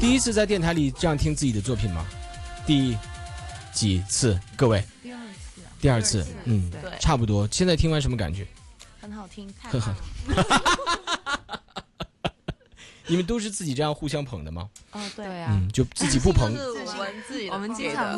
第一次在电台里这样听自己的作品吗？第几次？各位？第二次。嗯，对，差不多。现在听完什么感觉？ 很好听， 太棒了。 你们都是自己这样互相捧的吗？ 对啊， 就自己不捧， 我们经常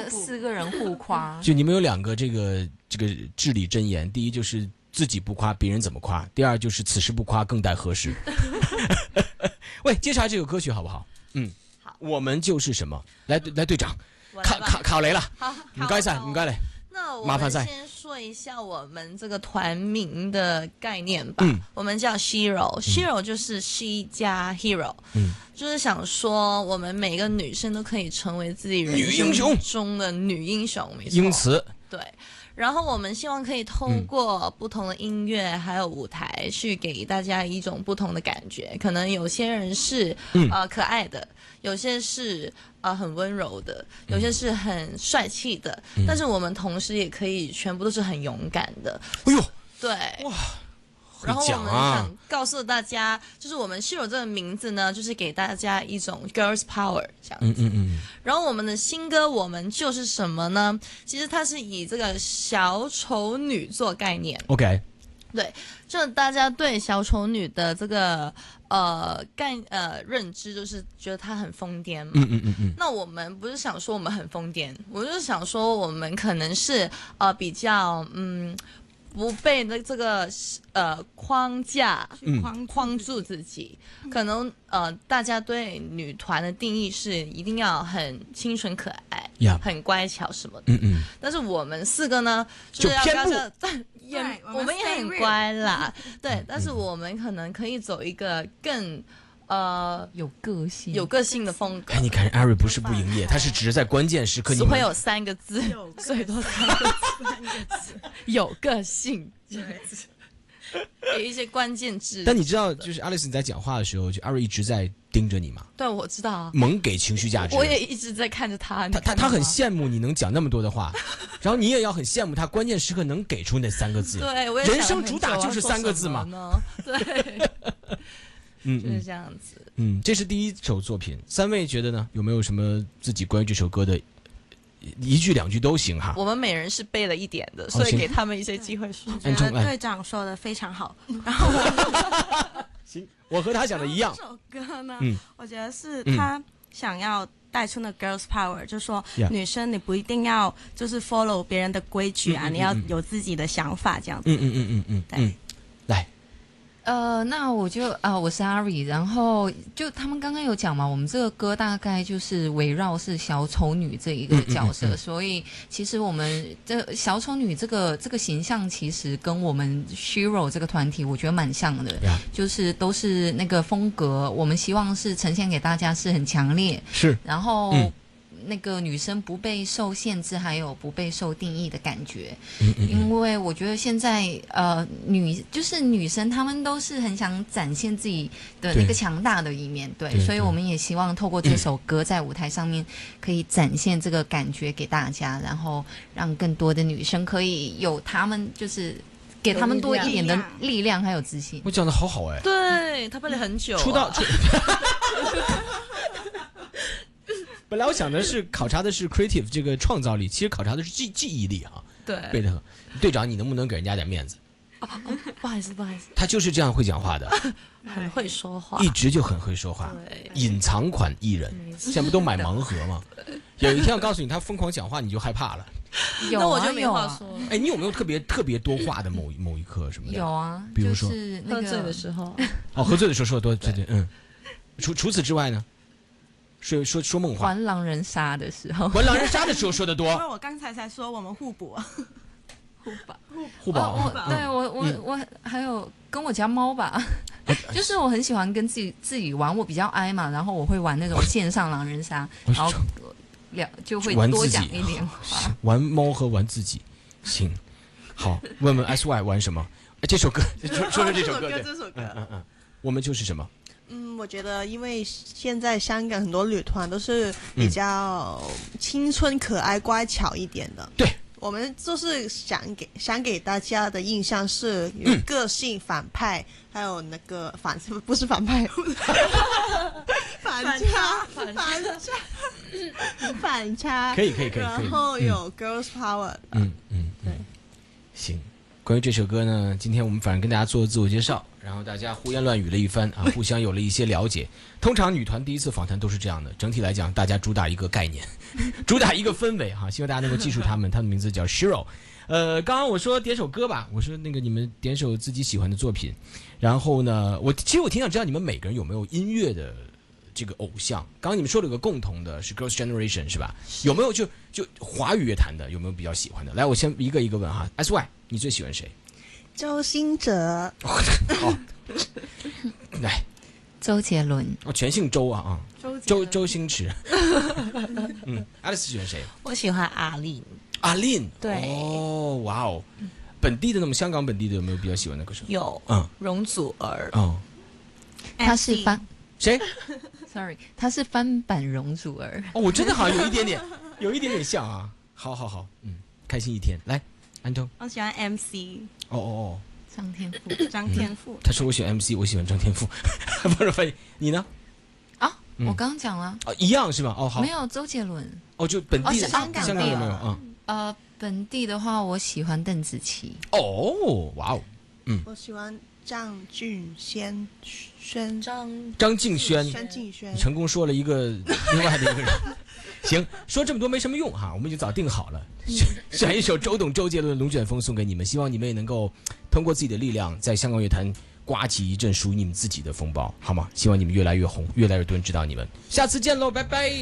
4个人互夸。 就你们有2个这个至理真言，第一就是自己不夸，别人怎么夸；第二就是此时不夸，更待何时。喂，接下来这个歌曲好不好？好，我们就是什么？来，队长，考雷了，好，唔该晒，唔该嘞。 那我们先说一下我们这个团名的概念吧。我们叫 Shero，Shero 就是 she 加 hero，就是想说我们每个女生都可以成为自己人生中的女英雄，没错。 英雌。 对。然后我们希望可以透过不同的音乐还有舞台去给大家一种不同的感觉，可能有些人是可爱的，有些是很温柔的，有些是很帅气的，但是我们同时也可以全部都是很勇敢的。 哎呦， 对，哇！然后我们想告诉大家，就是我们Shero这个名字呢，就是给大家一种 girls power 这样子。然后我们的新歌我们就是什么呢？其实它是以这个小丑女做概念。 OK。 对，就大家对小丑女的这个认知，就是觉得她很疯癫嘛。那我们不是想说我们很疯癫，我就是想说我们可能是比较不被这个框架框住自己，可能大家对女团的定义是一定要很清纯可爱，很乖巧什么的。但是我们4个呢，就是要告诉我们也很乖啦，对，但是我们可能可以走一个更有个性的风格。 哎，你看艾瑞不是不营业，他是只是在关键时刻。 只会有3个字，最多3个字，有个性，给一些关键字。 但你知道，就是 Alice 你在讲话的时候，就艾瑞一直在盯着你吗？ 对，我知道啊， 猛给情绪价值。 我也一直在看着他。 他很羡慕你能讲那么多的话，然后你也要很羡慕他关键时刻能给出那3个字。 对，我也人生主打就是3个字嘛。 对。就是这样子。 这是第一首作品。3位觉得呢？有没有什么自己关于这首歌的1句2句都行哈？ 我们每人是背了一点的，所以给他们一些机会说。 我觉得队长说的非常好。然后行，我和他讲的一样。 这首歌呢，我觉得是他想要带出的 girls power，就是说女生你不一定要就是 follow 别人的规矩啊，你要有自己的想法这样子。 对。来。 那我就我是 Ari， 然后就他们刚刚有讲嘛，我们这个歌大概就是围绕是小丑女这一个角色，所以其实我们这小丑女这个形象其实跟我们 Shero 这个团体我觉得蛮像的，就是都是那个风格，我们希望是呈现给大家是很强烈， 是， 然后那个女生不被受限制，还有不被受定义的感觉。因为我觉得现在女生她们都是很想展现自己的那个强大的一面，对，所以我们也希望透过这首歌在舞台上面可以展现这个感觉给大家，然后让更多的女生可以有她们就是给他们多一点的力量还有自信。 我讲的好好哎， 对，他背了很久， 出道。本来我想的是考察的是 creative 这个创造力，其实考察的是记忆力哈。 对， 背得很。队长，你能不能给人家点面子？ 不好意思， 他就是这样会讲话的， 很会说话， 一直就很会说话。 对， 隐藏款艺人，现在不都买盲盒吗？有一天我告诉你他疯狂讲话，你就害怕了。 那我就没话说。 哎，你有没有特别多话的某一刻什么的？ 有啊， 比如说就是那个喝醉的时候。 喝醉的时候说的多，对。除此之外呢？说梦话。 玩狼人杀的时候。 玩狼人杀的时候说的多。 因为我刚才说我们互补。 互保。 对我还有跟我家猫吧，就是我很喜欢跟自己玩，我比较矮嘛，然后我会玩那种线上狼人杀，然后就会多讲一点话。 玩猫和玩自己，行，好，问问 SY 玩什么？这首歌说这首歌， 这首歌， 我们就是什么？ 我觉得因为现在香港很多女团都是比较青春可爱乖巧一点的， 对， 我们就是想给大家的印象是有个性反派，还有那个不是反派反反差， 可以， 然后有 girls power， 对，行。关于这首歌呢，今天我们反正跟大家做自我介绍，然后大家胡言乱语了一番啊，互相有了一些了解。通常女团第一次访谈都是这样的，整体来讲，大家主打一个概念，主打一个氛围哈，希望大家能够记住他们的名字叫 Shiro。刚刚我说点首歌吧，我说那个你们点首自己喜欢的作品，然后呢，其实我挺想知道你们每个人有没有音乐的这个偶像。刚刚你们说了有个共同的是 Girls Generation 是吧？有没有就华语乐坛的有没有比较喜欢的？来，我先一个一个问哈。SY， 你最喜欢谁？ 周兴哲。 来， 周杰伦。 全姓周啊周星驰。Alice 喜欢谁？ 我喜欢阿令。 阿令， 对， 哦，哇哦，本地的，那么香港本地的有没有比较喜欢的歌手？ 有，容祖儿， 他是翻谁 ？Sorry， 他是翻版容祖儿。 我真的好像有一点点像啊。好，开心一天，来，安东， 我喜欢 MC， 张天赋， 他说我喜欢 MC， 我喜欢张天赋，不是翻译，你呢？ 我刚刚讲了， 一样是吗？好， 没有周杰伦， 就本地的， 香港有没有？ 本地的话，我喜欢邓紫棋。 哇哦， 我喜欢张敬轩， 你成功说了一个另外的一个人。行，说这么多没什么用哈，我们已经早定好了，选一首周杰伦的《龙卷风》送给你们，希望你们也能够通过自己的力量，在香港乐坛刮起一阵属于你们自己的风暴，好吗？希望你们越来越红，越来越多人知道你们。下次见喽，拜拜。